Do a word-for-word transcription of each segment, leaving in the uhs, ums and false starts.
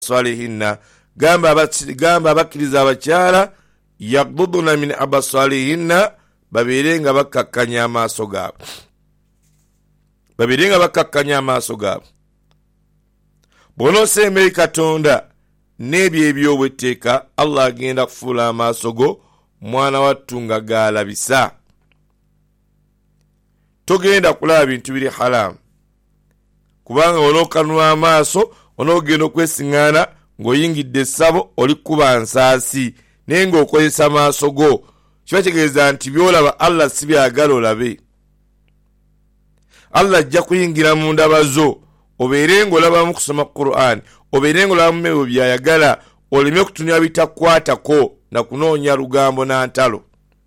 abasalihinna gamba gamba bakiriza abakyala yaghduduna min abasalihinna babirenga bakakkanya amaaso gaabwe babirenga bakakkanya amaaso gaabwe bw'onosemera Katonda n'ebyo eby'obwetteeka Allah agenda kufuula amaaso go mwana wattu nga gaalabisa togenda kulaba bintu biri haramu kubanga onookanula amaaso onoogenda okwesiŋŋaana ng'oyingidde essabo oli kuba nsaasi naye ng'okozesa amaaso go kiba kitegeeza nti byolaba Allah si byagala olabe. Allah ajja kuyingira mu ndaba zo obeere ng'olabamu kusoma Qur'an obeere ng'olabamu ebyo byayagala oleme kutunya bitakwatako na kunoonya lugambo na ntalo.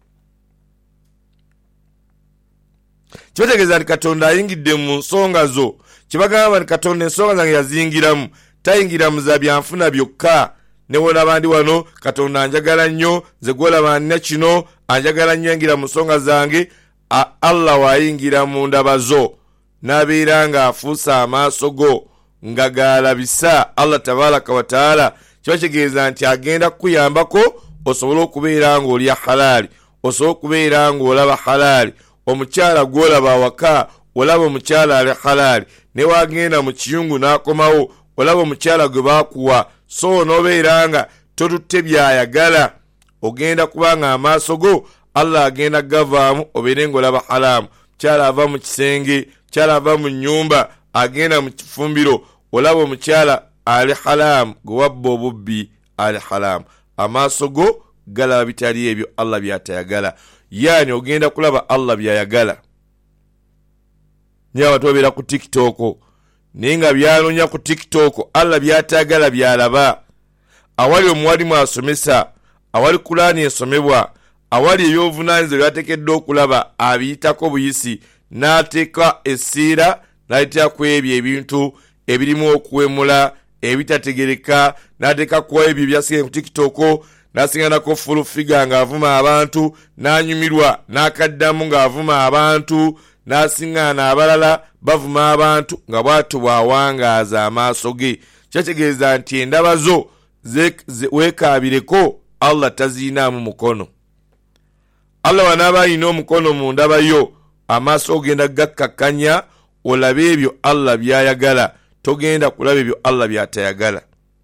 Kiba kitegeeza nti Katonda ayingidde mu nsonga zo kibagamba nti Katonda ensonga zange yazingiramu tayingira mu za byanfuna byokka ne wolaba ndi wano Katonda anjagala nnyo nze gwolaba nina kino anjagala nnyo yingira mu nsonga zange. Allah wayingira mu ndaba zo n'abeera ng'afuusa amaaso go nga gaalabisa Allah tabaraka wa taala kiba kitegeeza nti agenda kukuyambako osobola okubeera ng'olya halaali osobola okubeera ng'olaba halaali. Omukyala gwolaba awaka olaba omukyala ali halaali ne wagenda mu kiyungu n'akomawo olaba omukyala gwe baakuwa so n'obeera nga totutte byayagala ogenda kubanga amaaso go Allah agenda gavaamu obeere ng'olaba halaamu. Mukyala ava mu kisenge mukyala ava mu nnyumba agenda mu kifumbiro olaba omukyala ali halaamu gwe wabba obubbi ali halaamu. Amaaso go galaba bitali ebyo Allah byatayagala yaani ogenda kulaba Allah byayagala. Nyawa tobeera ku TikTok naye nga byanonya ku TikTok Allah byatayagala byalaba. Awali omuwalimu asomesa awali Qur'ani esomebwa awali ebyobuvunaanyizibwa byateekeddwa okulaba abiyitako buyisi n'ateeka essiira n'ayiteekako ebyo ebintu ebirimu okuwemula ebitategereka n'ateeka ku ebyo byasigaye ku TikTok n'asiŋŋanako full figure ng'avuma abantu n'anyumirwa n'akaddamu ng'avuma abantu n'asiŋŋaana abalala bavuma abantu nga bw'atyo bw'awangaaza amaaso ge. Kitegeeza nti endaba zo weekaabireko Allah taziinaamu mukono. Allah wanaaba alina omukono mu ndaba yo amaaso ogenda gakkakkanya olabe ebyo Allah byayagala togenda kulaba ebyo Allah byatayagala.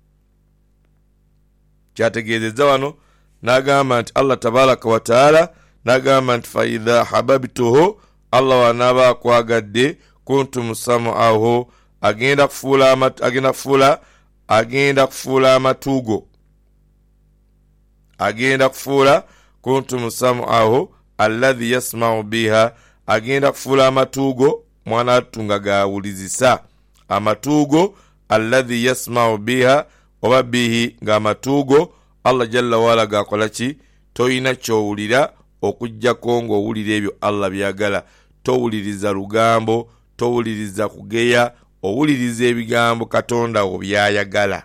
Kyategeezezza wano n'agamba nti Allah tabaraka wa taala n'agamba nti fa idha hababtuhu Allah wanaaba akwagadde kuntum sam'ahu agenda kufuula agenda kufuula agenda kufuula amatugo agenda kufuula kuntum sam'ahu alladhi yasma'u biha agenda kufuula amatugo mwana atunga gaawulizisa amatugo alladhi yasma'u biha oba bihi nga amatugo Allah jalla wala gakola ki toyina kyowulira okujjako ng'owulira ebyo Allah byagala. Towuliriza lugambo towuliriza kugeya owuliriza ebigambo Katonda wo byayagala.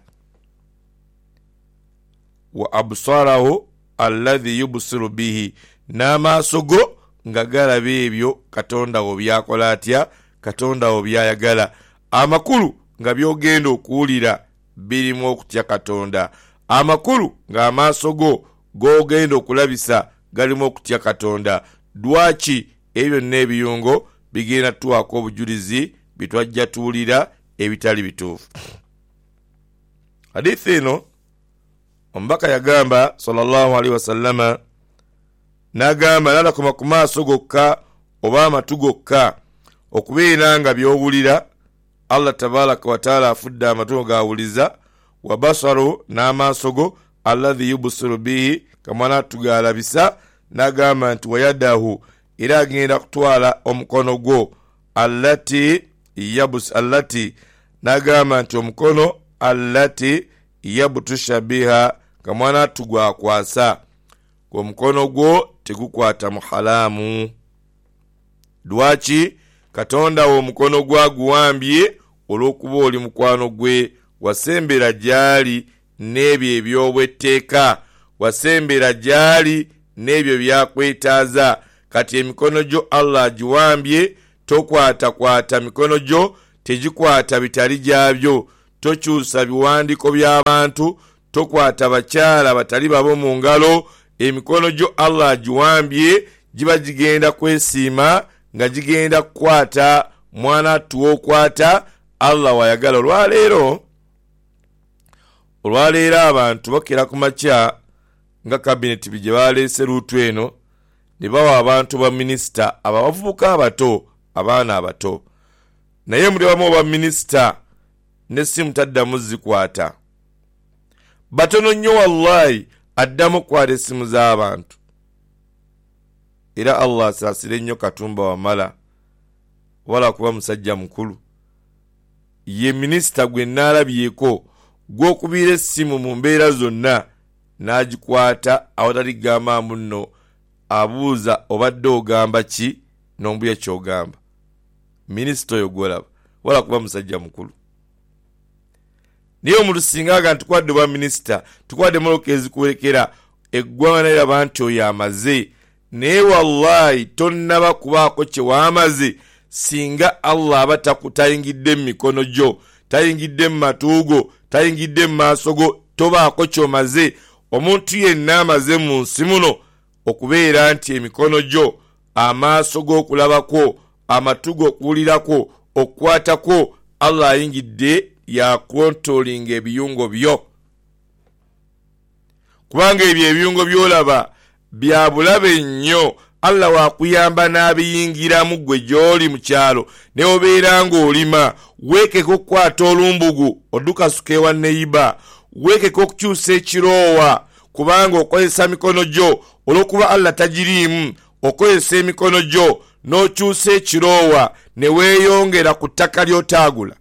Wa absarahu alladhi yubsiru bihi n'amaaso go nga galaba ebyo Katonda wo byakola atya Katonda wo byayagala. Amakulu nga byogenda okuwulira birimu okutya Katonda. Amakulu nga amaaso go gogenda okulabisa galimu okutya Katonda. Dwaki ebyo n'ebiyungo bigenda tuwako obujulizi bitwajja tuwulira ebitali bituufu. Hadithi eno omubaka yagamba sallallahu alaihi wasallama n'agamba nalakoma ku maaso gokka oba amatu gokka okubeera nga byowulira Allah tabaraka wa taala afudde amatu gaawuliza wa basaru n'amaaso go alladhi yubsiru bihi kamwana tugalabisa n'agamba nti wayadahu era agenda kutwala omukono gwo allati yabus allati n'agamba nti omukono allati yabutusha biha kamwana tugwakwasa omukono gwo tegukwata mu halaamu. Dwaki Katonda wo omukono gwa guwambye olw'okuba oli mukwano gwe wasembera gyali n'ebyo ebyobwetteeka wasembera gyali n'ebyo byakwetaaza. Kati emikono gyo Allah agiwambye tokwata kwata mikono gyo tegikwata bitali gyabyo tokyusa biwandiiko by'abantu, tokwata bakyala batali babo mu ngalo. Emikono gyo Allah agiwambye giba gigenda kwesiima nga gigenda kukwata mwana tuwokwata Allah wayagala. Olwaleero olwaleero abantu bakera ku makya nga kabineti bije baleese luutu eno ne bawa abantu ba minisita abavubuka abato, abaana abato, naye muli bamu ba minisita ne simu taddamu zikwata. Batono nnyo wallahi addamu kwata essimu z'abantu. Era Allah asaasire nnyo Katumba Wamala wala kuba musajja mukulu. Ye minisita gwe nnaalabyeko gw'okubiira essimu mu mbeera zonna n'agikwata awatali gamba munno abuuza obadde ogamba ki n'ombuya ky'ogamba. Minisita oyo gwolaba wala kuba musajja mukulu. Niyo omuntu singa aga ntukwadde bwa minisita tukwadde moloka ezikuwerekera eggwanga liraba nti oyo amaze, naye wallahi tonnaba kubaako kye waamaze singa Allah aba takutayingidde mu mikono gyo, tayingidde mu matuugo, tayingidde mu maaso go, tobaako ky'omaze. Omuntu yenna amaze mu nsi muno okubeera nti emikono gyo, amaaso g'okulabako, amatuugo okuwulirako, okukwatako, Allah ayingidde ya controlling ebiyungo byo. Kubanga ebyo ebiyungo byolaba bya bulabe nnyo. Allah wakuyamba n'abiyingiramu gwe gy'oli mu kyalo ne obeera ng'olima. Weekeko okukwata olumbugu odukasuka ewa neiba, weekeko okukyusa ekiroowa kubanga okozesa mikono gyo olw'okuba Allah tagiriimu. Okozesa emikono gyo n'okyusa ekiroowa ne weeyongera ku ttaka ly'otaagula.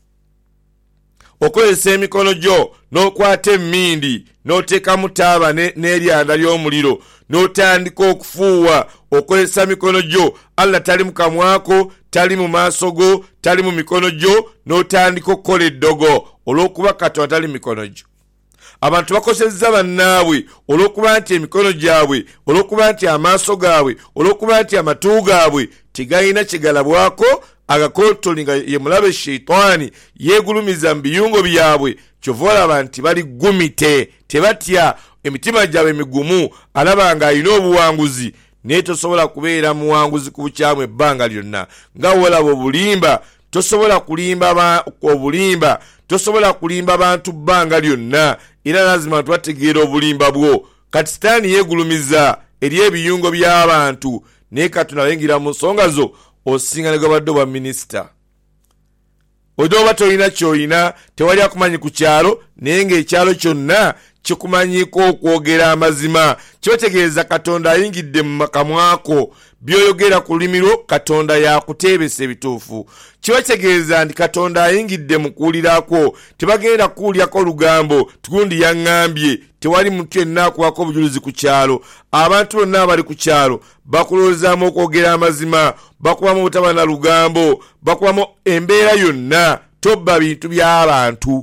Okozesa emikono gyo n'okwata emmindi n'oteekamu taaba n'eryanda ly'omuliro n'otandika okufuuwa. Okozesa mikono gyo, Allah tali mu kamwako, tali mu maaso go, tali mu mikono gyo, n'otandika okukola eddogo olw'okuba Katonda tali mikono gyo. Abantu bakosezza bannaabwe olw'okuba nti emikono gyabwe, olw'okuba nti amaaso gaabwe, olw'okuba nti amatu gaabwe tegalina kye galabwako. Agakontolinga ye mulabe sheitaani yeegulumiza mu biyungo byabwe. Kyova olaba nti bali gumite, tebatya, emitima gyabwe migumu, alaba nga alina obuwanguzi naye tosobola kubeera muwanguzi ku bukyamu ebbanga lyonna. Nga wolaba obulimba, tosobola kulimba obulimba, tosobola kulimba bantu bbanga lyonna, era lazima abantu bategeera obulimba bwo. Kati sitaani yeegulumiza eri ebiyungo by'abantu naye Katonda ayingira mu nsonga zo osinga ne gabadde bwa minisita. Odoba tolina ky'olina, tewali akumanyi ku kyalo, naye ng'ekyalo kyonna kikumanyiko okwogera amazima. Kyotegeeza Katonda ayingidde mu makamwako, by'oyogera ku lulimi lwo Katonda yakuteebesa ebituufu. Kyotegeeza nti Katonda ayingidde mu kuwulirako, tebagenda kuwulyako lugambo tugundi yaŋŋambye. Tewali muntu yenna akuwako obujulizi ku kyalo. Abantu bonna abali ku kyalo bakuloozaamu okwogera amazima, bakubamu obutaba na lugambo, bakubamu embeera yonna. Tobba bintu by'abantu.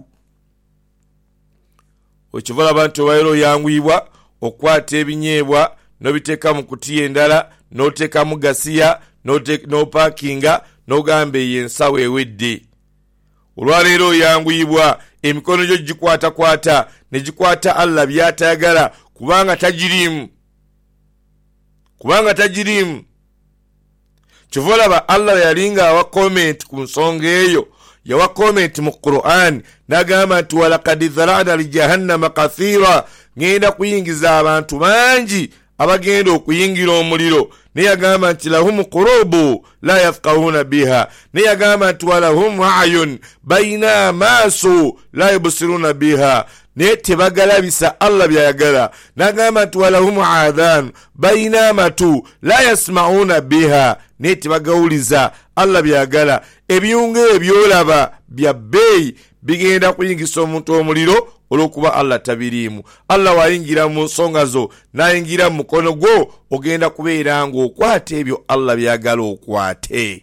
Okivala abantu obaira oyanguyibwa okukwata ebinyeebwa n'obiteeka mu kutiya endala n'oteekamu gasiya n'opaakinga n'ogamba eyo ensawo ewedde. Olwaleero oyanguyibwa emikono gyo gikwatakwata ne gikwata Allah by'atayagala kubanga tagiriimu. Kubanga tagiriimu. Kyova olaba Allah yalinga awa comment ku nsonga eyo. Yawa comment mu Qur'an n'agamba nti walaqad dhara'na li jahannama kathira, ngenda kuyingiza abantu bangi abagenda okuyingira omuliro. Naye yagamba nti lahum qulubu la yafqahuna biha, naye yagamba nti walahum ayun bayina amaaso la yubsiruna biha, naye tebagalabisa Allah byayagala. N'agamba nti walahum adhan bayina amatu la yasma'una biha, naye tebagawuliza Allah byayagala. Ebiyungo ebyolaba bya bbeeyi bigenda kuyingisa omuntu omuliro olw'okuba Allah tabiriimu. Allah wayingira mu nsonga zo n'ayingira mu mukono gwo, ogenda kubeera ng'okwata ebyo Allah byagala okwate.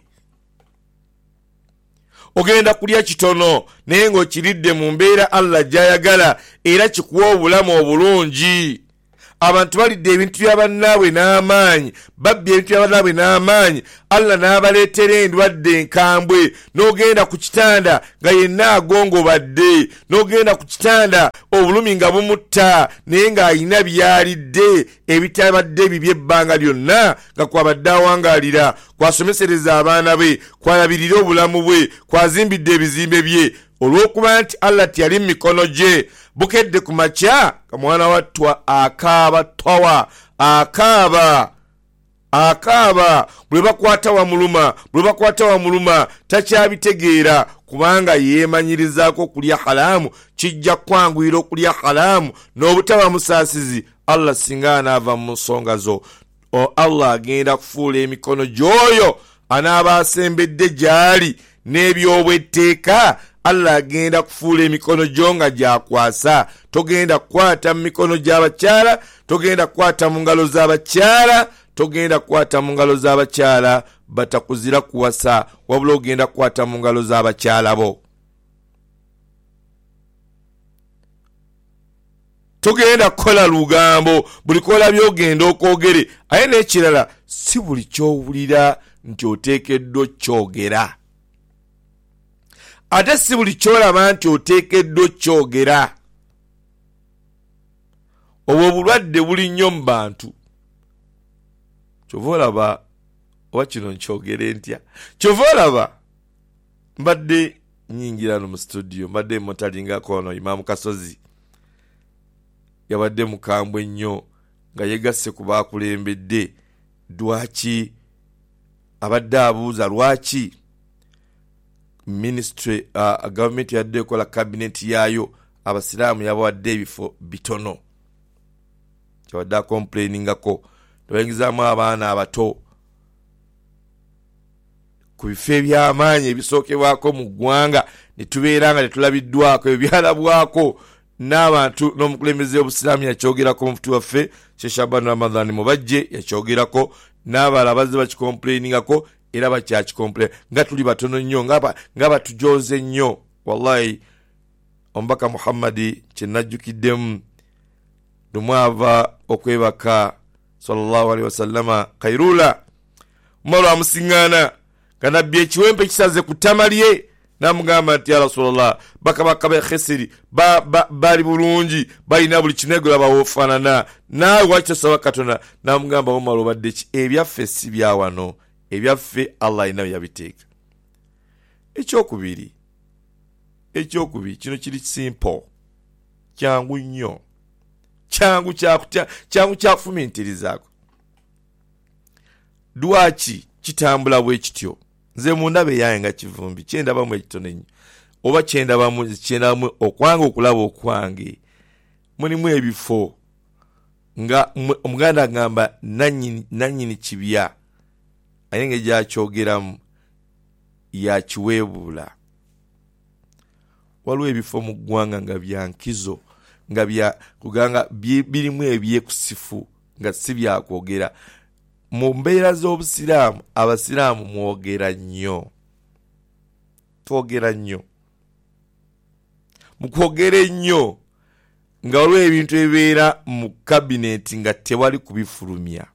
Ogenda kulya kitono naye ng'okiridde mu mbeera Allah gy'ayagala era kikuwa obulamu obulungi. abantu balidde ebintu by'abannaabwe n'amaanyi, babbye ebintu by'abannaabwe n'amaanyi, Allah n'abaleetera endwadde enkambwe, n'ogenda ku kitanda nga yenna agongobadde, n'ogenda ku kitanda obulumi nga bumutta naye ng'ayina byalidde ebitabadde bibye ebbanga lyonna nga kwabadde awangaalira, kwasomesereza abaana be, kwalabirira obulamu bwe, kwazimbidde ebizimbe bye, olw'okuba nti Allah tiyali mu mikono gye. Bukedde ku makya nga mwana wattwa akaaba twawa, akaaba akaaba bwe bakwata wamuluma, bwe bakwata wamuluma takyabitegeera kubanga yeemanyirizaako okulya halaamu, kijja kwanguyira okulya halaamu n'obutaba musaasizi. Allah singa anaava mu nsonga zo, Allah agenda kufuula emikono gy'oyo anaaba asembedde gy'ali n'ebyobwetteeka. Allah agenda kufuula emikono gyo nga gyakwasa. Togenda kukwata mu mikono gy'abakyala, togenda kukwata mu ngalo z'abakyala, togenda kukwata mu ngalo z'abakyala batakuzira kuwasa, wabula ogenda kukwata mu ngalo z'abakyala bo. Togenda kukola lugambo, buli kola byogenda okwogere. Aye n'ekirala, si buli kyowulira nti oteekeddwa kyogera. Ate si buli kyolaba nti oteekeddwa kyogera. Obwo obulwadde buli nnyo mu bantu. Kyova olaba oba kino nkyogere ntya. Kyova olaba mbadde nyingira no mu studio, mbadde motalingako ono Imam Kasozi. Yabadde mukambwe nnyo nga yegasse ku baakulembedde. Lwaki abadde abuuza lwaki ministry uh, government yadde ekola cabinet yayo abasiraamu yabawadde ebifo bitono. Kyabadde complaining-ako tuyingizaamu abaana abato ku bifo eby'amaanyi ebisookebwako mu ggwanga ne tubeera nga tetulabiddwako ebyalabwako n'abantu. N'omukulembeze obusiraamu yakyogerako mufuti waffe Sheikh Shaban Ramadan Mubajje yakyogerako, n'abalala bazze bakikomplainingako era bakyakikomplain nga tuli batono nnyo nga batujoze nnyo. Wallahi Omubaka Muhammadi kye najjukiddemu lumwava okwebaka sallallahu alaihi wasallama Kairula umalo amusiŋŋaana nga nabbi ekiwempe kisaze ku ttama lye n'amugamba nti ya Rasulullah bakabaka ba Khesiri bali bulungi balina buli kinegula bawoofaanana naawe lwaki tosaba Katonda. N'amugamba umalo obadde ki ebyaffe si bya wano, ebyaffe Allah ina yabiteeka. Ekyokubiri ekyokubiri kino kiri simple, kyangu nnyo, kyangu kyakutya kyangu kyafumintirizaako. Lwaki kitambula bwe kityo? Nze mundabe yange nga kivumbi kyendabamu ekitono ennyo oba kyendabamu kyendabamu okwanga okulaba okwange. Mulimu ebifo nga omuganda agamba nanyini nanyini kibya ayenge gyakyogeramu yakiweebuula. Waliwo ebifo mu ggwanga nga byankizo nga bya kuganga birimu ebyekusifu nga si byakwogera. Mu mbeera z'obusiraamu abasiraamu mwogera nnyo, twogera nnyo, mukwogera ennyo nga waliwo ebintu ebibeera mu kabineti nga tewali kubifulumya.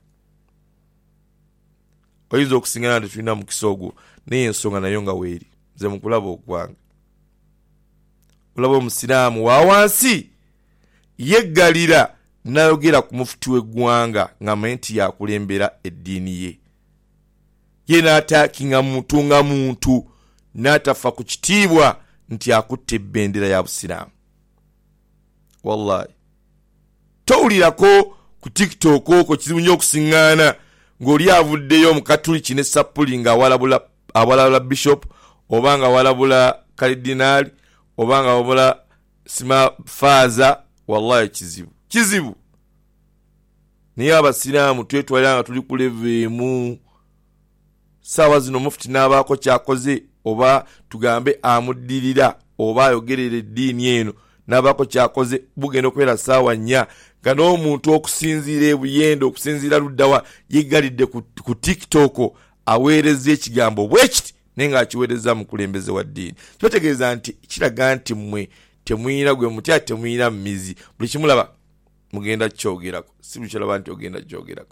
Oyinza okusingana nti tulina mukisa ogwo naye ensonga nayo nga weeri. Nze mukulaba okwange olaba omusiraamu wa wansi yeggalira n'ayogera ku mufuti w'eggwanga ng'amanyi nti yakulembera eddiini ye, ye n'ataakinga muntu nga muntu n'atafa ku kitiibwa nti akutte ebbendera ya busiraamu. Wallahi towulirako ku TikTok okwo kizibu nnyo okusiŋŋaana ng'oli avuddeyo mu Katuliki ne Sapuli nga awalabula awalabula bishop oba nga awalabula kalidinaali oba nga awalabula sima faaza. Wallahi kizibu kizibu. Naye abasiraamu twetwalira nga tuli ku level emu. Saawa zino mufuti n'abaako kyakoze oba tugambe amuddirira oba ayogerera eddiini eno n'abaako kyakoze bugenda okubeera saawa nnya nga n'omuntu okusinziira ebuyendo okusinziira luddawa yeggalidde ku, ku TikTok aweereza ekigambo bwe kiti naye ng'akiweereza mukulembeze wa ddiini. Kitegeeza nti kiraga nti mmwe temuyina gwe muti ate temuyina mmizi, buli kimulaba mugenda kyogerako si bukiraba nti ogenda kyogerako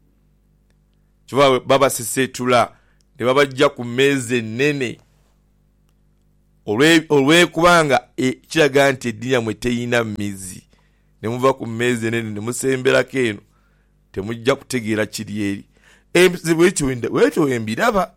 kiva baba sesetula ne babajja ku mmeeza ennene olwekubanga kiraga nti eddiini yammwe teyina mizi ne muva ku mmeeza ennene ne musemberako eno temujja kutegeera kiri eri ebizibu bwetyo embiraba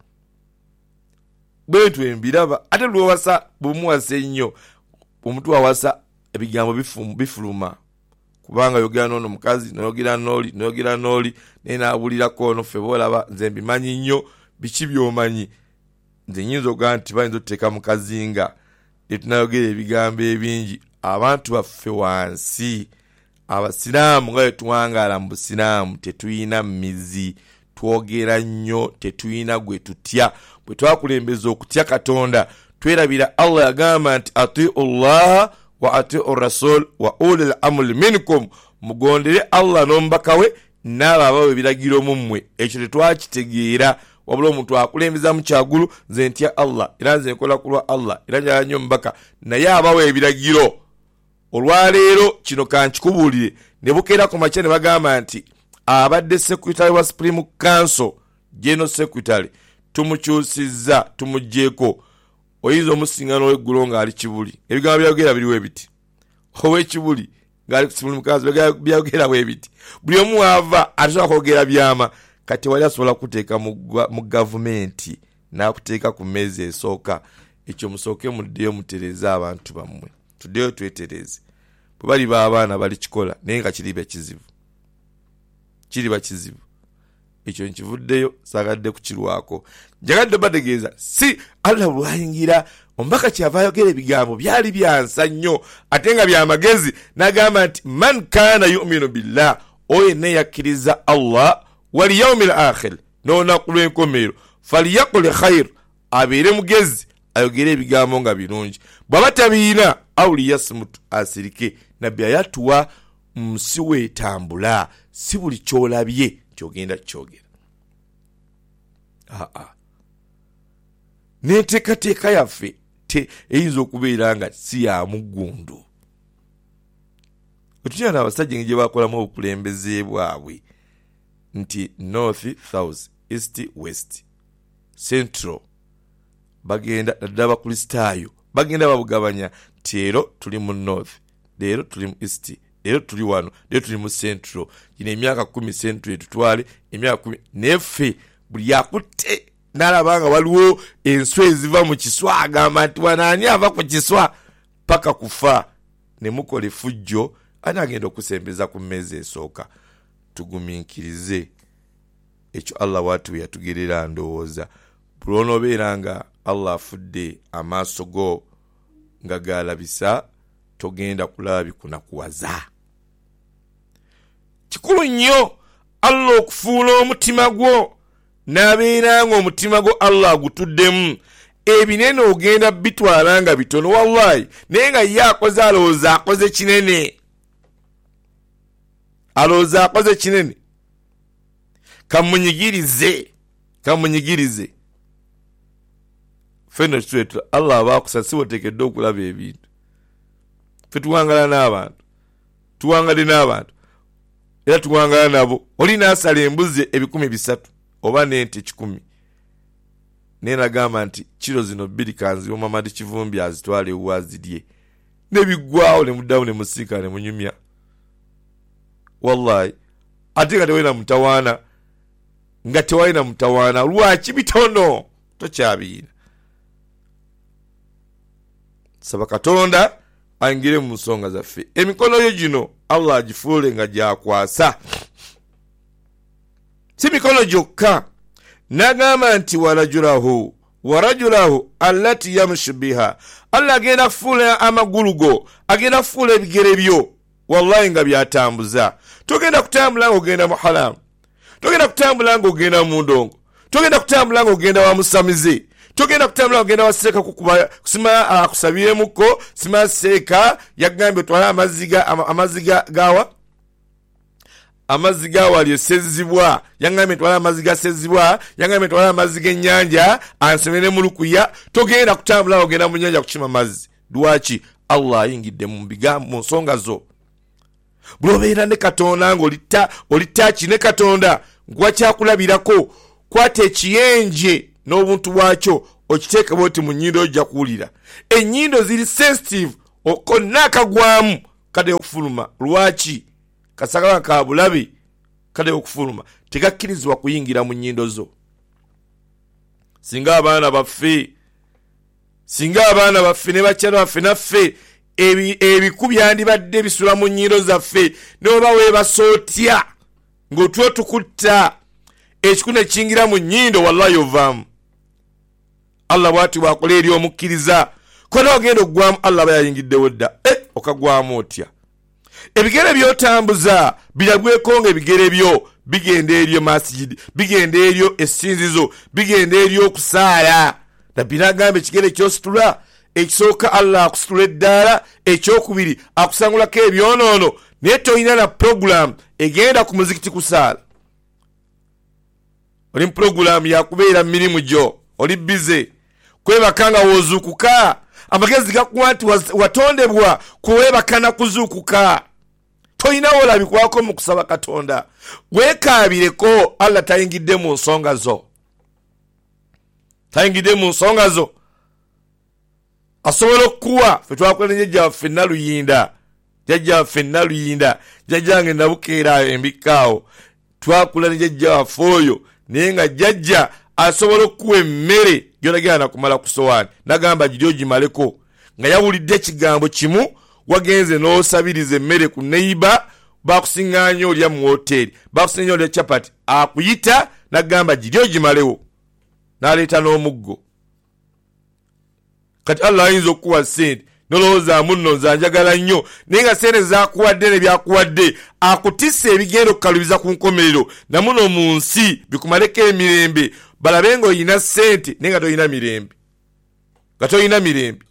bwetyo embiraba ate lwewasa bumuwasa ennyo omuntu awasa ebigambo bifuluma kubanga yogera n'ono mukazi noyogera n'oli noyogera n'oli naye naabulirako ono ffe boolaba nze mbimanyi nnyo biki by'omanyi nze nyinza okugaa nti bayinza otuteeka mu kazinga ne tunayogera ebigambo ebingi abantu baffe wansi abasiraamu nga bwe tuwangaala mu busiraamu tetuyina mizi twogera nnyo tetuyina gwe tutya bwe twakulembeza okutya Katonda twerabira Allah yagamba nti atiu llaha wa atiu rasul wa ulil amri minkum mugondere Allah n'omubaka we n'abo abawa ebiragiro mu mmwe ekyo tetwakitegeera wabula omuntu akulembeza mu kyagulu nze ntya Allah era nze nkola ku lwa Allah era njala nnyo omubaka naye abawa ebiragiro olwaleero kino kankikubuulire ne bukeera ku makya ne bagamba nti abadde secretary wa Supreme Council General Secretary tumukyusizza tumugjeeko oyinza omusinga n'ow'eggulu ng'ali Kibuli ebigambo byayogera biriwo ebiti ow'ekibuli ng'ali ku Supreme Council byayogera bwe biti buli omu wava atasobola kwogera byama kati wali asobola kuteeka mu gavumenti n'akuteeka ku mmeeza esooka ekyo musooke muddeyo mutereze abantu bammwe tuddeyo twetereze bwe bali b'abaana bali kikola naye nga kiriba kizibu kiriba kizibu ekyo nkivuddeyo saagadde kukirwako njagadde bategeeza si Allah bwayingira omubaka kyava ayogera ebigambo byali byansa nnyo ate nga byamagezi n'agamba nti man kaana yu'minu billah oyo yenna yakkiriza Allah wal yawmil akhir n'olunaku lw'enkomerero falyaqul khair abeere mugezi ayogere ebigambo nga birungi bw'aba tabiina aw liyasmut asirike nabbi ayatuwa musi weetambula si buli kyolabye kyogenda kyogera aa n'enteekateeka yaffe eyinza okubeera nga si ya muggundu otutyana abasajja gye bakolamu obukulembeze bwabwe nti north south east west central bagenda naddala bakristaayo bagenda babugabanya teero tuli mu north leero tuli mu east leero tuli wano leero tuli mu central gino emyaka kumi central etutwale emyaka kumi neffe buli yakutte n'alabanga waliwo enswa eziva mu kiswa agamba nti wanaani ava ku kiswa paka kufa ne mukola effujjo ani agenda okusembeza ku mmeeza esooka tugumiikirize ekyo Allah watu yatugerera ndowooza buli onoobeera nga Allah afudde amaaso go nga galabisa togenda kulaba bikunakuwaza kikulu nnyo Allah okufuula omutima gwo n'abeera nga omutima gwo Allah agutuddemu ebinene ogenda bitwala nga bitono wallahi naye nga ye akoze alowooza akoze kinene alowooza akoze kinene kamunyigirize kamunyigirize feno kitwetu Allah abakusa si wotekedde okulaba ebintu fe tuwangala n'abantu tuwangale n'abantu era tuwangala nabo oli n'asala embuzi ebikumi bisatu oba n'ente kikumi naye nagamba nti kiro zino bbiri kanzibu Mamadi Kivumbi azitwala ewa azirye nebiggwawo ne muddawo ne musiika ne munyumya wallahi ate nga tewalina mutawaana nga tewalina mutawaana lwaki bitono tokyabiina saba Katonda ayingire mu nsonga zaffe emikono yo gino Allah agifuule nga gyakwasa si mikono gyokka n'agamba nti warajulahu warajulahu allati yamshi biha Allah agenda kufuula amagulu go agenda kufuula ebigere byo wallahi nga byatambuza togenda kutambula ng'ogenda mu haramu togenda kutambula ng'ogenda mu ndongo togenda kutambula ng'ogenda wa musamize togenda kutambula ng'ogenda wa seeka kukuba kusima akusabiremuko sima seeka yagambye twala amaziga amaziga gawa amaziga wali sezibwa yangambye twala amaziga sezibwa yangambye twala amaziga ennyanja ansomere mu lukuya togenda kutambula ng'ogenda mu nnyanja kukima mazzi lwaki Allah ayingidde mu bigambo mu nsonga zo Bw'obeera ne Katonda ng'olita olitaaki ne Katonda gwakyakulabirako kwata ekiyenje n'obuntu bwakyo okiteeke bwoti mu nnyindo ojja kuwulira. Ennyindo ziri sensitive okonna akagwamu kadde okufuluma. Lwaki? Kasagala ka bulabe kadde okufuluma tegakkirizibwa kuyingira mu nnyindo zo. Singa abaana baffe singa abaana baffe ne bakyala baffe naffe ebiku byandibadde bisula mu nnyindo zaffe n'oba weebasootya ng'otwo tukutta ekiku ne kingira mu nnyindo wallahi ovaamu. Allah bw'ati bw'akola eri omukkiriza kona ogenda okugwamu Allah bayayingiddewo dda eh, okagwamu otya. Ebigere by'otambuza biragweko ng'ebigere byo bigenda eryo masjidi, bigenda eryo essinzizo, bigenda eryo okusaala. Nabbi n'agamba ekigere ky'ositula ekisooka Allah akusitula eddaala, ekyokubiri akusangulako ebyonoono, naye toyina na program egenda ku muzikiti kusaala. Oli program yakubeera mirimu gyo, oli bize kwebaka nga woozuukuka. Amagezi gakuwa nti watondebwa kuwebaka na kuzuukuka. Toyina olabikwako mu kusaba Katonda. Weekaabireko Allah tayingidde mu nsonga zo. Tayingidde mu nsonga zo. Asobola okuwa ffe twakola jjajja waffe Naluyinda. Jjajja waffe Naluyinda. Jjajja nge nabukeera embikaawo. Twakula ne jjajja waffe oyo naye nga jjajja asobola okuwa emmere gy'olagirana kumala ku sowaani. Nagamba giri ogimaleko nga yawulidde ekigambo kimu wagenze n'osabiriza emmere ku neiba bakusiŋŋaanya olya mu woteeri bakusiŋŋaanya olya chapati akuyita nagamba giri ogimalewo n'aleeta n'omuggo. Kati Allah ayinza okuwa ssente nolowooza munno nze njagala nnyo naye nga sente zaakuwadde ne byakuwadde akutisse ebigenda okukalubiza ku nkomerero namuno mu nsi bikumaleko emirembe balabe ng'olina ssente naye nga toyina mirembe. Nga toyina mirembe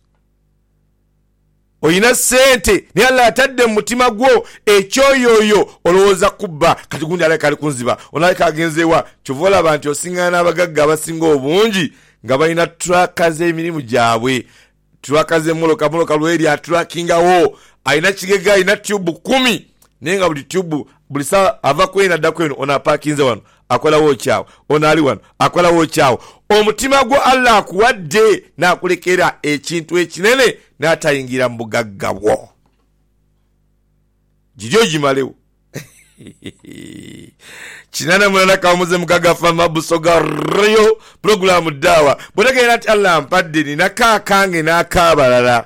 oyina ssente naye Allah atadde mu mutima gwo ekyoyoyo olowooza kubba kati gundi alabika ali kunziba onalabika agenzeewa kyova olaba nti osiŋŋana n'abagagga abasinga obungi nga balina traka z'emirimu gyabwe. Traka z'emmoloka moloka lweri atrakingawo alina kigega alina tubu kumi naye nga buli tubu buli saa ava kwena adda kweno ono apaakinze wano akolawo kyawo ono ali wano akolawo kyawo. Omutima gwo Allah akuwadde n'akulekera ekintu ekinene n'atayingira mu bugagga bwo. Giri ogimalewo. Kinana mulana kamuze mukaga fama busoga ryo programu dawa bwtegera nti Allah ampadde nina kaakange n'akaabalala.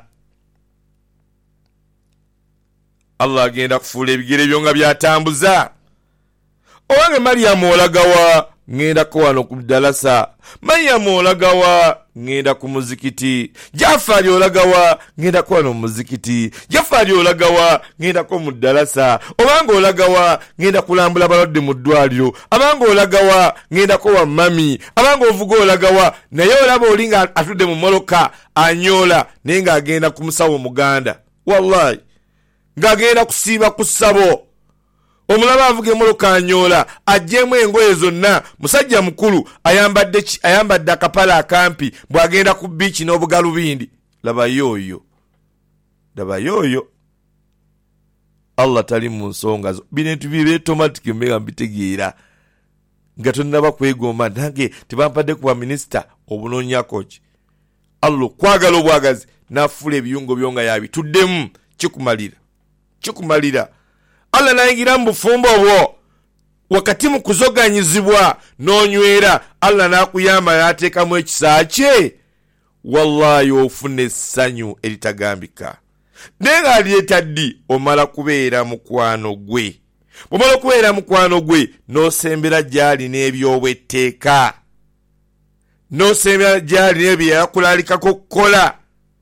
Allah agenda kufuula ebigere byo nga byatambuza. Owange Mariyamu olagawa ng'endako wano ku ddalasa. Mariyamu olagawa ng'enda ku muzikiti. Jafari olagawa ng'endako wano mu muzikiti. Jafari olagawa ng'endako mu ddalasa. Obanga olagawa ng'enda kulambula balwadde mu ddwaliro. Abanga olagawa ng'endako wa mami. Abanga ovuga olagawa naye olaba oli nga atudde mu moloka anyoola naye ng'agenda ku musawo muganda. Wallahi ng'agenda kusiiba ku ssabo. Omulaba avuga emoloka anyoola ajjeemu engoye zonna musajja mukulu ayambadde ayambadde akapala akampi bw'agenda ku biici n'obugalubindi. Laba yooyo laba yooyo Allah tali mu nsonga zo. Bintu bibe automatic mbega mbitegeera nga tonnaba kwegomba nange tebampadde ku baminisita obunoonyako ki. Allah kwagala obwagazi n'afuula ebiyungo byonga yabituddemu kikumalira kikumalira. Allah nayingira mu bufumbo obwo wakati mu kuzoganyizibwa n'onywera Allah n'akuyamba n'ateekamu ekisa kye. Wallahi ofuna essanyu eritagambika naye nga alieta ddi omala kubeera mukwano gwe. Bw'omala okubeera mukwano gwe n'osembera gy'ali n'ebyobwetteeka n'osembera gy'ali n'ebyo yakulalikako kukola.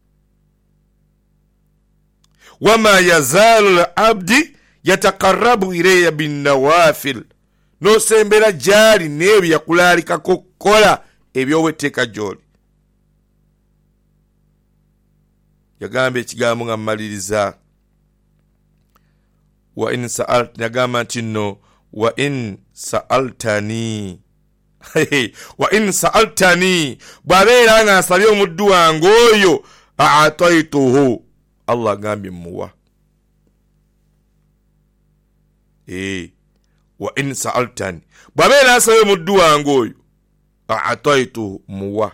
Wama yazaalu al-abdi yataqarrabu ilayya bin nawafil. N'osembera gy'ali n'ebyo yakulalikako kukola ebyobwetteeka gy'oli. Yagamba ekigambo nga mmaliriza wa in sa'alt yagamba nti nno wa in sa'altani wa in sa'altani bw'abeera nga asabye omuddu wange oyo a'ataituhu Allah agambye muwa. eh wa in sa'altani bwabera asabe muddu wange oyo a'taitu muwa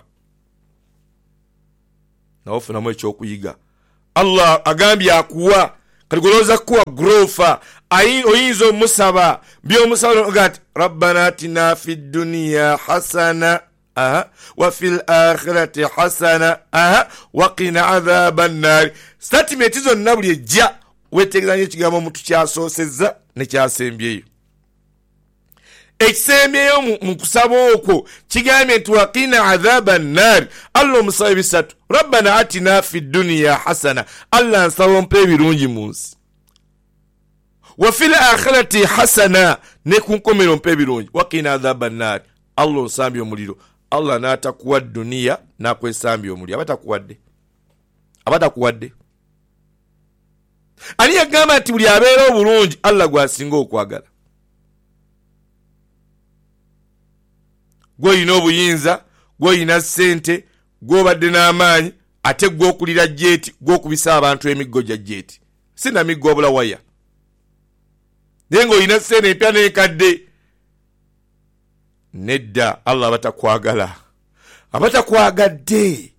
na ofuna ekyokuyiga Allah agambye akuwa kaligoloza kuwa grofa ayi oyinza omusaba byomusaba ngati rabbana atina fid dunya hasana aha wa fil akhirati hasana aha wa qina adhaban nar statement izo nabuli ejja weteganya ekigambo mutu kyasosezza ne kyasembyeyo ekisembyeyo mu kusaba okwo kigambye nti wa qina adhaban nar Allah musaba bisatu rabbana atina fid dunya hasana Allah nsaba mpe birungi munsi wa fil akhirati hasana ne kunkomero mpe birungi wa qina adhaban nar Allah nsambye omuliro Allah n'atakuwa dunia na kwesambya omuli abatakuwadde abatakuwadde ani yagamba nti buli abeera obulungi Allah gwasinga okwagala gwoyina obuyinza gwoyina ssente gwobadde n'amaanyi ate gwokulira jeti gwokubisa abantu emiggo gya jeti sina miggo wabula waya naye ng'olina ssente empya n'enkadde nedda Allah abatakwagala abatakwagadde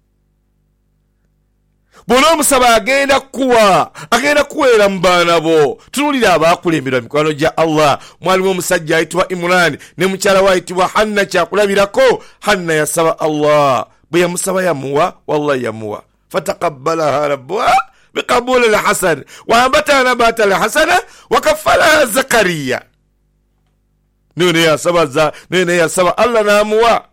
bona omusaba agenda kuwa agenda kuweera mu baana bo tunulira abaakulemberwa mikwano gya Allah mwalimu omusajja ayitibwa Imran ne mukyala we ayitibwa Hanna kyakulabirako Hanna yasaba Allah bwe yamusaba yamuwa wallahi yamuwa fataqabbalaha rabbuha biqabul alhasan wa ambata nabata alhasana wa kaffalaha Zakariya nene yasaba za nene yasaba Allah namuwa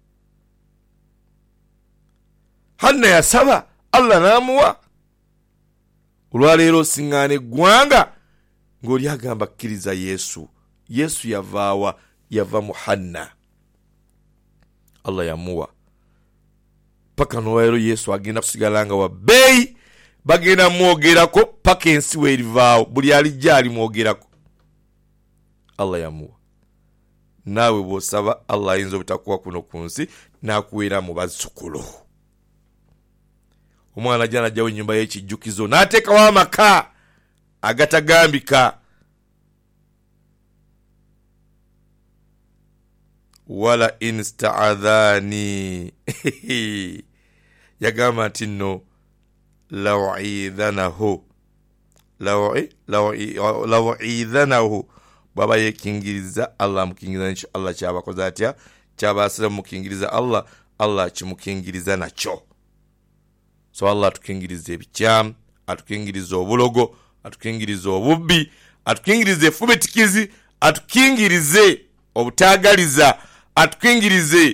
Hanna yasaba Allah namuwa olwaleero singane gwanga ng'oli agamba kkiriza Yesu Yesu yavaawa yava mu Hanna Allah yamuwa paka nolwaleero Yesu agenda kusigalanga wa beyi bagenda mwogerako paka ensi weerivaawo buli alijja alimwogerako Allah yamuwa naawe bw'osaba Allah ayinza obutakuwa kuno ku nsi n'akuweera mu bazzukulu omwana ajja n'ajjawo ennyumba y'ekijjukizo n'ateekawo amaka agatagambika wala insta'adhani yagamba nti nno law'idhanahu law'idhanahu baba yekingiriza Allah mukingiriza nchi Allah kyabakoze atya kyabasira mukingiriza Allah Allah kimukingiriza nacho so Allah atukingiriza ebikyamu atukingiriza obulogo atukingiriza obubbi atukingiriza efubetikizi atukingirize obutagaliza atukingirize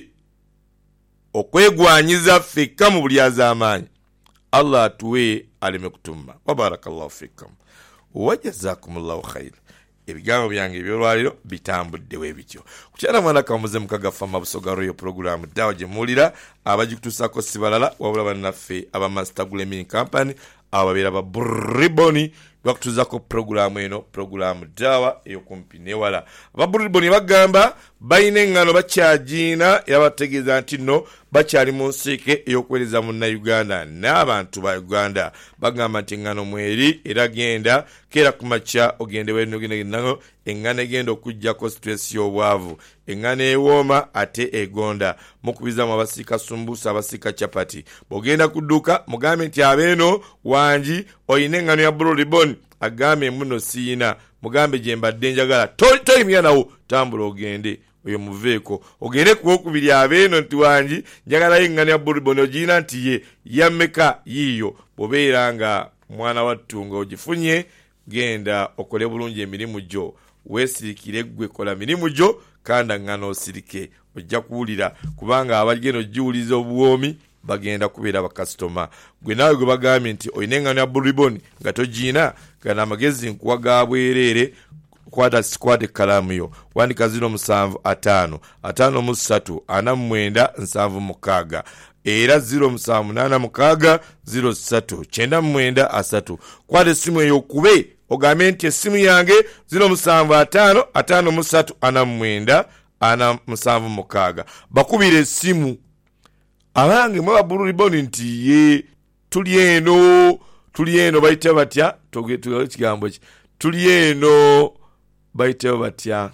okwegwanyiza fekka mu buli az'amaanyi Allah atuwe aleme kutumma wa barakallahu fikum wa jazakumullahu khair ebigambo byange ebyolwaliro bitambudde webityo kukyala mwana kamuze mukagafa mabusoga royo program dawa jemulira abajikutusako sibalala wabula bannaffe aba Master Gleaming Company ababera ba Briboni bakutuzako program eno program dawa eyo kumpi newala ba Briboni bagamba bayine ngano bakyajina yabategeza nti no bakyali mu nsike ey'okuweereza munna Uganda n'abantu ba Uganda bagamba nti ngano mweri era genda kera kumacha ogende weno gende nango engane egenda okujjako stress y'obwavu engane ewooma ate egonda mukubiza mu abasika sumbusa abasika chapati bogenda kuduka mugambe nti abeeno wanji oyine ngano ya Blue Ribbon agambe muno siina mugambe jembadde njagala toyimya nawo tambula ogende oyo muveeko ogende kuwokubiri abeeno nti wanji njagala engano ya Blue Ribbon ogina nti ye yammeka yiyo bobeera nga mwana wattunga ogifunye genda okole bulungi emirimu gyo weesirikire gwe kola mirimu gyo kanda ngano osirike ojja kuwulira kubanga abagenda ojiwuliza obuwoomi bagenda kubeera bakasitoma gwe naawe gwe bagambye nti oyina engano ya Blue Ribbon nga togiina gana amagezi nkuwa ga bwereere kwata sikwate kalamu yo wandika ziro musanvu ataano ataano mu ssatu ana mu mwenda nsanvu mukaaga era ziro musanvu nana mukaaga ziro ssatu kyenda mu mwenda asatu kwata essimu eyo okube ogambe nti essimu yange ziro musanvu ataano ataano mu ssatu ana mu mwenda ana musanvu mukaaga bakubira essimu abange mwe ba Blue Ribbon nti ye tuli eno tuli eno bayita batya tugale kigambo ki tuli eno bayiteyo batya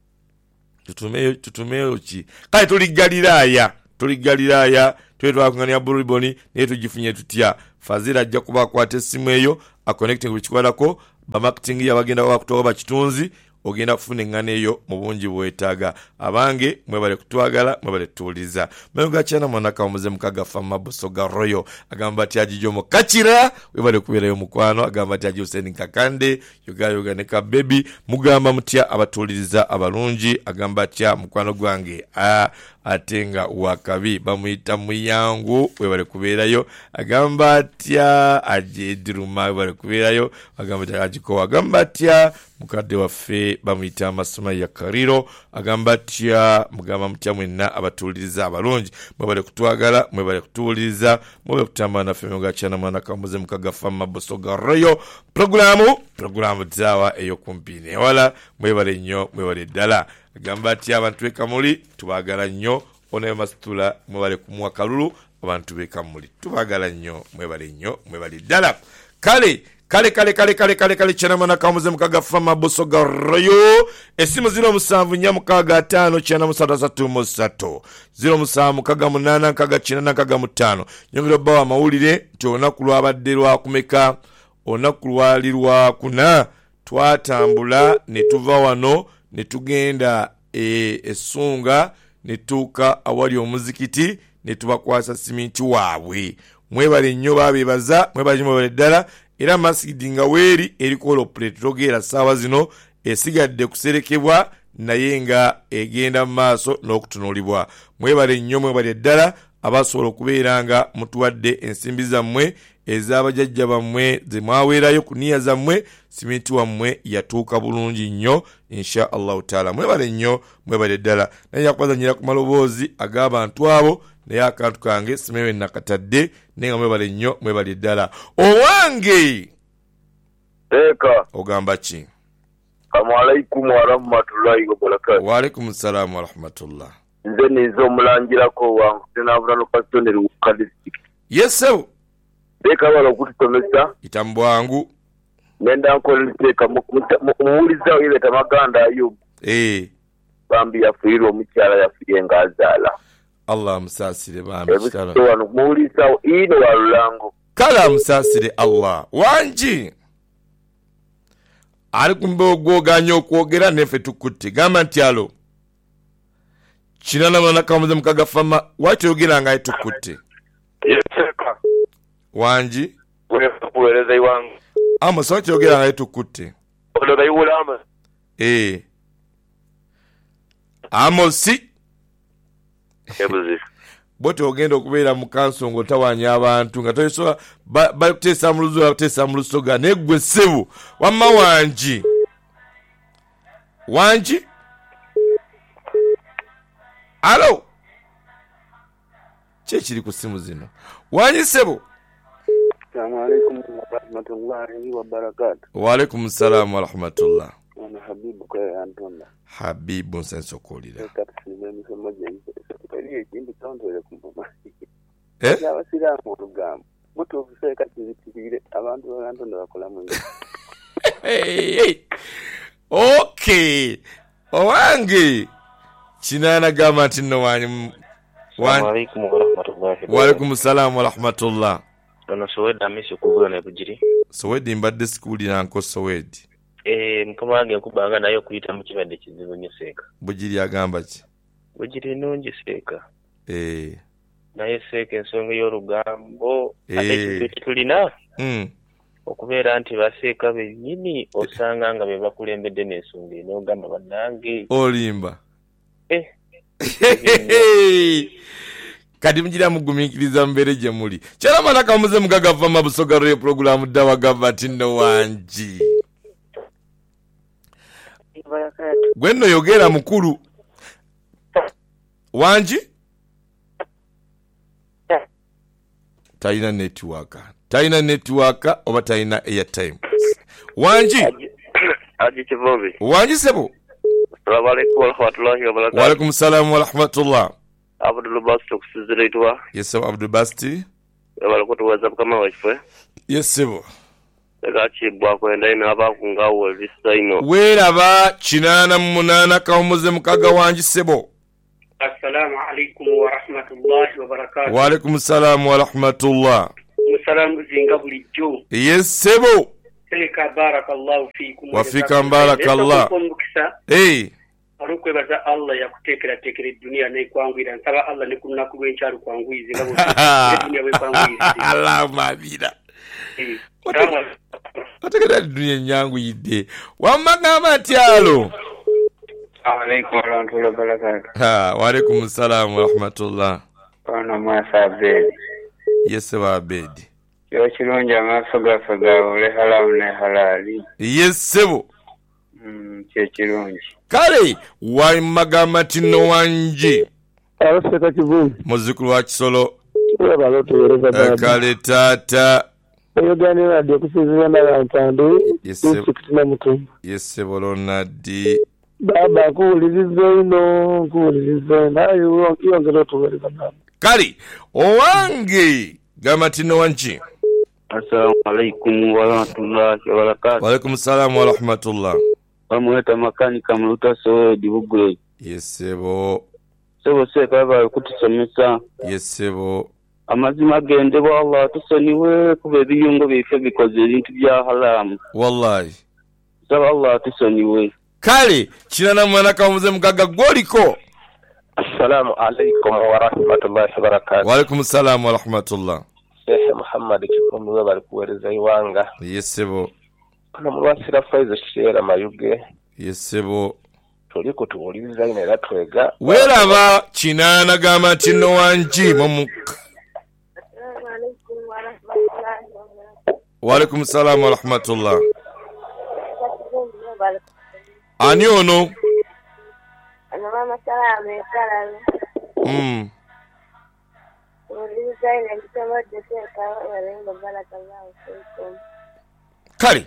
tutumeyo tutumeyo ki kale tuli Galilaya tuli Galilaya twetwakungania buriboni naye tugifunye tutya Fazila ajja kuba akwata essimu eyo a connecting ku kikwalako ba marketing yabagenda bakutoba bakitunzi ogenda kufuna engano eyo mu bungi bwetaaga abange mwebale kutwagala mwebale tuuliza menga chana mwanaka omuze mukaga fama Busoga Royo agamba ati ajijo mukachira webale kubeerayo mukwano agamba ati ajijo Hussein Kakande yoga yoga ne ka baby mugamba mutya abatuuliriza abalungi agamba ati mukwano gwange a atenga wakabi bamuyita muyangu webale kubeerayo agamba ati ajediruma webale kubeerayo agamba ati ajiko agamba ati mukadde waffe bamuyita Amasoma ya Kariro agamba ati mugamba mutya mwenna abatuuliriza abalungi mwebale kutwagala mwebale kutuuliriza mwebale kutambula naffe menga chana mwanaka omuze mukaga fama Busoga Royo programu programu zawa eyo kumpine wala mwebale nnyo mwebale ddala agamba ati abantu bekamuli tubagala nnyo onayo masitula mwebale kumwa kalulu abantu bekamuli tubagala nnyo mwebale nnyo mwebale ddala kale kale kale kale kale kale kale chana mwanaka omuze mukaga fama Busoga Royo esimu ziro musanvu nnya mukaga ataano chana musatu asatu musatu ziro musanvu mukaga munana nkaga china nkaga mutaano nyongera bawa mawulire nti olunaku lwabadde lwakumeka olunaku lwali lwakuna twatambula ne tuva wano ne tugenda e, essunga ne tuuka awali omuzikiti ne tubakwasa siminti waabwe mwebale nnyo babebaza mwebale mwebale ddala era masjidi nga weeri erikola operate togera saawa zino esigadde kuserekebwa naye nga egenda mu maaso n'okutunuulibwa mwebale nnyo mwebale ddala abasobola okubeera nga mutuwadde ensimbi zammwe ez'abajjajja bammwe ze mwaweerayo ku nniya zammwe siminti wammwe yatuuka bulungi nnyo insha allahu taala mwebale nnyo mwebale ddala naye yakubazanyira ku maloboozi ag'abantu abo naye akantu kange simewe nakatadde naye nga mwebale nnyo mwebale ddala owange eka ogamba ki Assalamu alaikum wa rahmatullahi wa barakatuh wa alaikum salaam wa rahmatullah nze nizo omulangirako wangu tenabulano pastoneri wuka district yesewo eka balo okutusomesa itambwangu nenda nkola liteeka muwulizawo yileta maganda ayubu eh bambi yafiirwa omukyala yafiire ng'azaala Allah amusaasire bambi kitalo wano muwulizawo ino wa lulango kala amusaasire Allah wangi ali kumbe ogwoganya okwogera neffe tukutte gamba nti alo kinana mwana kamuze mukaga fama wati ogera nga tukutte yeseka wangi wefuweereza iwangu ama sawati ogera nga tukutte ono bayiwulama eh amosi ebuzi bote ogenda okubeera mu kanso ng'otawanya abantu nga toyisobola bakuteesa mu luzo bakuteesa mu lusoga naye ggwe ssebo wamma wangi wangi alo ki ekiri ku ssimu zino wangi ssebo Assalamu alaikum wa rahmatullahi wa barakatuh wa alaikum salaam wa rahmatullah ana habibu kwa antonda habibu nsensokolira katsimbe misomo jense kali ekindi tondole kumama eh abasiramu olugamba muto ofiseka kizitirire abantu bantonda bakola mu okay owange kinana gamba nti nno wanyi Assalamu alaikum wa rahmatullahi wa alaikum salaam wa rahmatullah ono Sowedi amisi okugula ne bujiri Sowedi mbadde sikuuli nanko Sowedi eh mukama wange nkubanga naye okuyita mu kibadde kizibu nnyo seeka bujiri agamba ki bujiri nungi seeka eh naye seeka ensonga y'olugambo Eh. ate tulina mm okubeera nti baseeka bennyini osanga nga be bakulembedde n'ensonga eno ogamba bannange olimba eh kati mujira mugumiikiriza mbeere gye muli kyera manaka muze mugaga vama Busoga Royo programu ddawa gava tinno wangi gwe nno yogera mukulu wangi talina netiwaka talina netiwaka oba talina airtime wangi aji kivobi wangi sebo Assalamu alaikum wa rahmatullahi wa barakatuh wa alaikum salaam wa rahmatullah Abdul Basit okusizireetwa yesebo Abdul Basti bali kutuwaza kama waffe yesebo tekakibwa kwenda ino abakungawo ebisaino weeraba kinaana mu munaana kawumuze mukaga wangi ssebo. Assalamu alaikum wa rahmatullahi wa barakatuh. Wa alaikum salam wa rahmatullah. Musalamu zinga bulijjo. Yes sebo. Teka barakallahu fiikum. Wa fika barakallah. Eh. Arukwe baza Allah yakutekera tekere dunia ne kwangwira nsaba Allah ne kunaku lwencharu kwangwizi ngabo dunia we kwangwizi. Allahumma amina. Atekera dunia nyangu yide. Wamagamba tyalo. Alaikum warahmatullahi wabarakatuh. Ha, wa alaikum salam wa rahmatullah. Bana masa bedi. Yes wa bedi. Yo kirungi amaso gafe gawe halamu ne halali. Yes sebo. Mm, kye kirungi. Kale wa magama tino wanje. Araseka kivumbi. Muzikulu wa Kisolo. Oya baloto yereza baba. Kale tata. Oyo gani radio kusizira na ntando. Yes sebo. Kukitina mutu. Yes sebo lonadi. Baba kuuliriza ino kuuliriza nayo yongera tuwereza baba. Kale owange gama tino wanje. Assalamu alaikum wa rahmatullahi wa barakatuh. Wa alaikum salam wa rahmatullah. Bamweta makanika muluta so dibugule. Yes sebo. Sebo se baba kutusomesa. Yes sebo. Amazima gende bo Allah tusoniwe kube biyungo bife bikoze ibintu bya haramu. Wallahi. Sebo Allah tusoniwe. Kale kinana mwana kawumuze mugaga goliko. Assalamu alaikum wa rahmatullahi wa barakatuh. Wa alaikum salam wa rahmatullah. Sheikh Muhammad Kifundu we bali kuwereza iwanga. Yes sebo. Kana mulwasira faizo shera mayuge. Yes sebo. Tuli kutuwuliza ine era twega. Weeraba kinana gama tino wanji mumuka. Wa alaikum salam wa rahmatullah. Ani ono? Mama salama ekala. Mm. Kali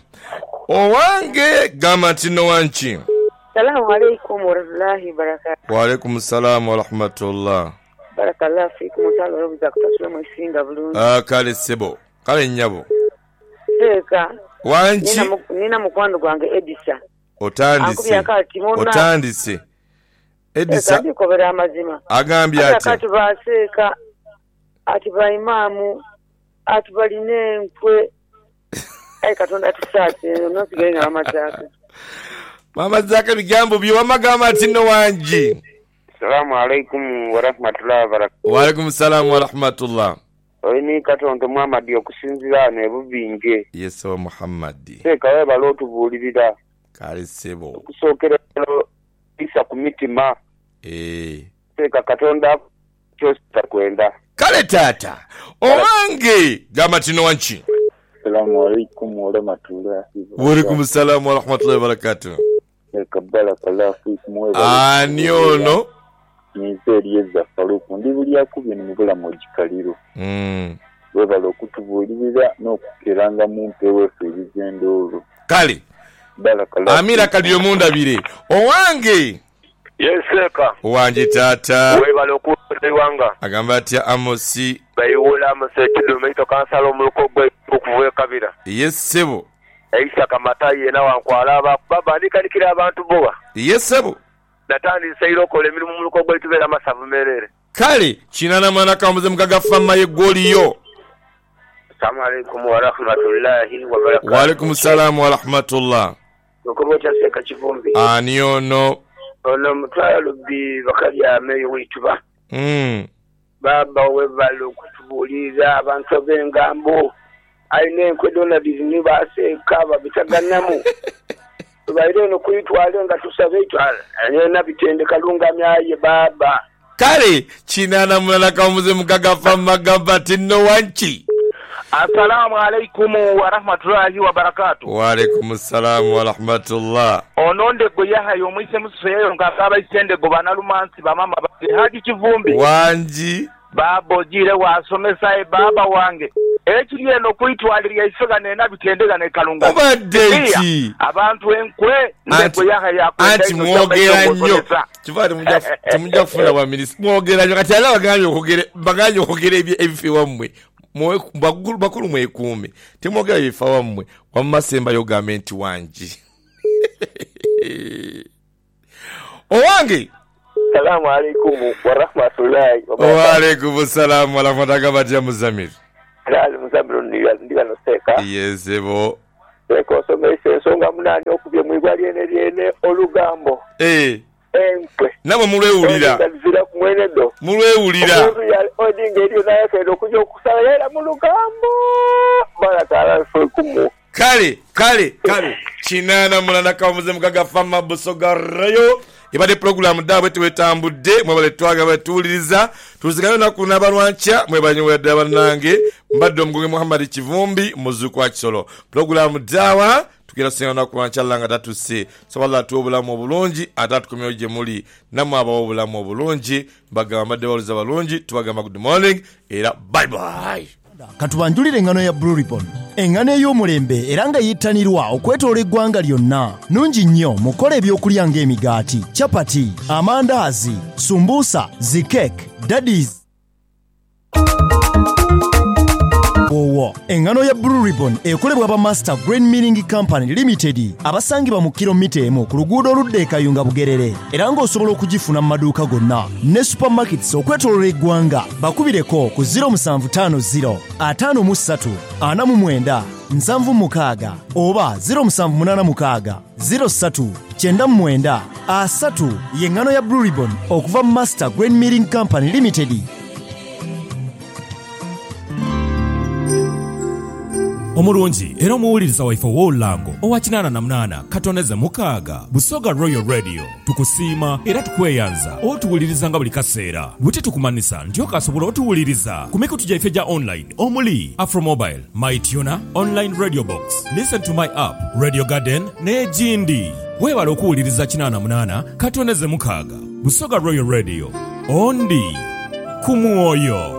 owange gama tino wanchi. Salamu alaikum wa rahmatullahi wa barakatuh. Wa alaikum salam wa rahmatullah. Barakallahu fikum musalo robuza kutasula mwisinga bulungi. Ah kale sebo. Kale nyabo. Seka. Wanchi. Nina, nina mukwano gwange Edisa. Otandise. Otandise. Edisa. Eka ndikobera amazima. Agambye ati. Akati baseka. Ati ba imamu. Ati baline nkwe. Ai katonda tusate no sigenga amazaka. Mama zaka bigambo biwa magama ati no wanji. Assalamu alaikum wa rahmatullahi wa barakatuh. Wa alaikum salam wa rahmatullah. Oyini katonda Muhammad okusinzira ne bubinge. Yes wa Muhammad. Seka we balotu bulirira. Kale sebo. Kusokera isa kumitima. Eh. Seka katonda chosta kwenda. Kale tata. Owange gama tino wanchi. Assalamu alaikum wa rahmatullahi wa alaikum salam wa rahmatullahi wa barakatuh. Seka barakallahu fikum wa ani ono nizeri yeza faluku ndi buli akubye ni mubula mojikaliro. Mm. Webala okutubulirira n'okukeranga mu mpewe fe bizendoro. Kale. Barakallahu. Amira kadiyo munda bire. Owange. Yeseka. Owange tata. Webala okuweza iwanga. Agamba atya Amosi. Bayiwola Amosi kilometer kansala omuluko gwe okuvuye kabira. Yes sebo. Eisa kamatayi yena wankwala aba baba ndikanikira abantu bowa. Yes sebo. Natani sayiro kole mirimu muluko gwe tubera masavu merere. Kale kinana mana kamuze mugaga fama ye goliyo. Assalamu alaikum wa rahmatullahi wa barakatuh. Wa alaikum salam wa rahmatullah. Nokobo chaseka chivumbi. Ani ono. Ono mutwalo bi bakalya meyo wituba. Mm. Baba we balo kutubuliza abantu bengambo. Aine nkwedona bizini base kaba bitaganamu. Tubaire no kuitwale nga tusabe itwala. Ayena bitende kalunga myaye baba. Kale kinana mulala kamuze mugaga fama gamba tino wanchi. Assalamu alaikum wa rahmatullahi wa barakatuh. Wa alaikum salam wa rahmatullah. Ononde go yahayo mwise museyo ngakaba isende go banalumansi bamama bali hadi kivumbi. Wanji babo jire wasomesa e baba wange. Ekiriye no kuitwaliriya isoga nena bitendega ne kalunga. Obadechi. Abantu enkwe ndego yahayo akwenda. Anti mwogera nnyo. Kivade mujja mujja kufuna wa minister. Mwogera nnyo kati ala bagambye okugere bagambye okugere ebifi wamwe. mwe bakulu bakulu mwekuume timogera bifa wamwe wamasemba yo government wanji owange Salamu alaikum wa rahmatullahi wa barakatuh. Wa alaikum salam wa rahmatullahi wa barakatuh. Rali muzamiro ndiga no seka. Yes ebo. Seko somese songa munani okubye mwigwali ene liene olugambo. Eh. Enkwe. Nabo mulwewulira. Ndazira kumwene do. Mulwewulira. Odinga eriyo naye kendo kujo kusala mu lugambo. Barakala fukumu. Kale, kale, kale. Chinana mulana kamuze mugaga fama busoga rayo. Ibade program dawe tuwetambudde mwebale twaga batuliriza tuzigana na kuna balwancha mwebanye wedda banange mbadde omugonge Muhammad Kivumbi muzuku wa Kisolo program dawa tugira singa na kuwancha langa tatuse sabala tuobulamu obulungi atatukomyo je muli namwe abawo obulamu obulungi bagamba mbadde baluza balungi tubagamba good morning era bye bye. Katubanjulire engano ya Blue Ribbon. Engano ey'omulembe era nga yittanirwa okwetoola eggwanga lyonna. Nungi nnyo mukole ebyokulya ng'emigaati, chapati, amandaazi, sumbusa, zikeke, daddies. Owo engano ya Blue Ribbon ekolebwa ba Master Grain Milling Company Limited abasangibwa mu kilomita emu ku luguudo oludda e Kayunga Bugerere era ng'osobola okugifuna mu maduuka gonna ne supermarkets okwetoloola eggwanga bakubireko ku zero seven five zero five three four nine nsanvu mukaaga oba zero seven eight six zero three nine nine three y'engano ya Blue Ribbon okuva mu Master Grain Milling Company Limited. Omulungi era omuwuliriza waife w'olulango owa kinaana na munaana katoneze mukaaga Busoga Royal Radio tukusiima era tukweyanza otuwuliriza nga buli kaseera bwe tukumanisa nti okasobola otuwuliriza ku mikutu gyaife gya online omuli Afromobile, MyTuner, Online Radio Box, Listen to My App, Radio Garden n'egindi. Weebala okuwuliriza kinaana munaana katoneze mukaaga Busoga Royal Radio ondi ku mwoyo.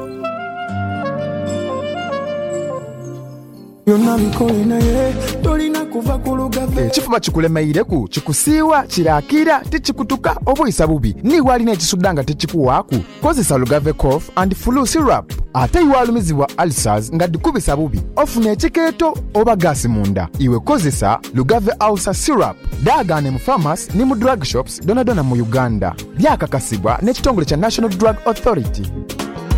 Ekifuma kikulemeireku kikusiiwa kirakira tikikutuka obuyisa bubi niwalina ekisudanga tekikuwaaku kozesa Lugave cough and flu syrup ate iwalumizibwa ulcers nga dikubisa bubi ofuna ekikeeto oba gasi munda iwe kozesa Lugave ulcer syrup daagane mu pharmacy ne mu drug shops donadona mu Uganda byakakasibwa n'ekitongole kya National Drug Authority.